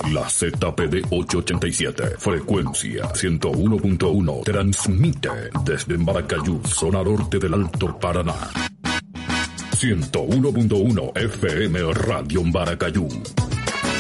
La ZPD 887, frecuencia 101.1, transmite desde Maracayú, zona norte del Alto Paraná. 101.1 FM Radio Maracayú.